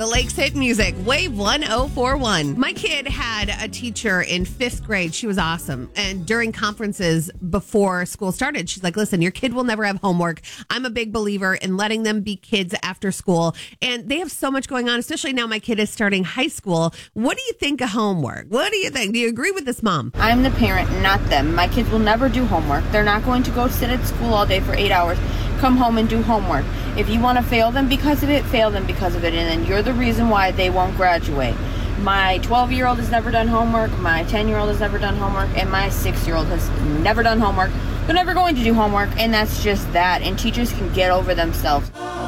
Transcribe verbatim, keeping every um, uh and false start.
The Lakes Hit Music, Wave one oh four one. My kid had a teacher in fifth grade. She was awesome. And during conferences before school started, she's like, listen, your kid will never have homework. I'm a big believer in letting them be kids after school. And they have so much going on, especially now my kid is starting high school. What do you think of homework? What do you think? Do you agree with this, Mom? I'm the parent, not them. My kids will never do homework. They're not going to go sit at school all day for eight hours, come home and do homework. If you want to fail them because of it, fail them because of it, and then you're the reason why they won't graduate. My twelve-year-old has never done homework, my ten-year-old has never done homework, and my six-year-old has never done homework. They're never going to do homework, and that's just that, and teachers can get over themselves.